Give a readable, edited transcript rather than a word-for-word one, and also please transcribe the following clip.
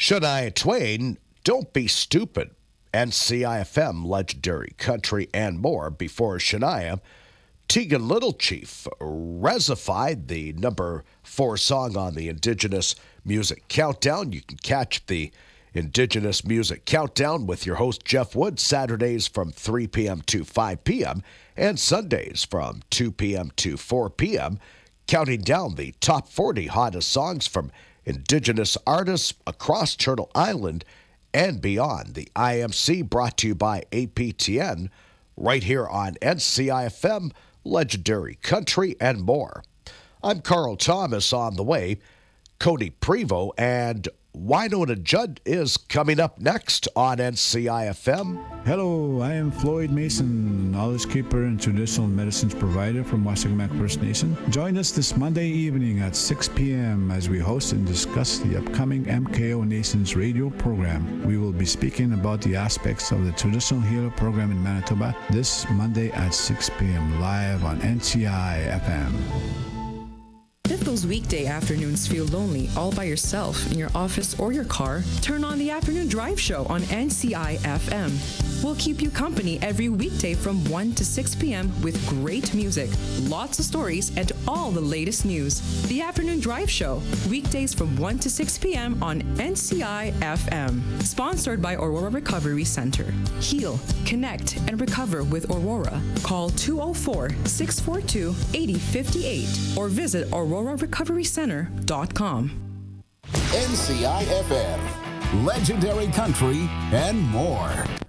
Shania Twain, Don't Be Stupid, NCIFM, Legendary Country, and more. Before Shania, Tegan Little Chief, Resified, the number 4 song on the Indigenous Music Countdown. You can catch the Indigenous Music Countdown with your host Jeff Wood, Saturdays from 3 p.m. to 5 p.m. and Sundays from 2 p.m. to 4 p.m., counting down the top 40 hottest songs from Indigenous artists across Turtle Island and beyond. The IMC brought to you by APTN right here on NCIFM, Legendary Country, and more. I'm Carl Thomas. On the way, Cody Prevost and Winona Judd is coming up next on NCIFM. Hello, I am Floyd Mason, knowledge keeper and traditional medicines provider from Wasagmak First Nation. Join us this Monday evening at 6 p.m. as we host and discuss the upcoming MKO Nations radio program. We will be speaking about the aspects of the traditional healer program in Manitoba this Monday at 6 p.m. live on NCIFM. If those weekday afternoons feel lonely all by yourself in your office or your car, turn on the Afternoon Drive Show on NCI-FM. We'll keep you company every weekday from 1 to 6 p.m. with great music, lots of stories, and all the latest news. The Afternoon Drive Show, weekdays from 1 to 6 p.m. on NCI-FM. Sponsored by Aurora Recovery Center. Heal, connect, and recover with Aurora. Call 204-642-8058 or visit AuroraRecoveryCenter.com. NCIFM, Legendary Country, and more.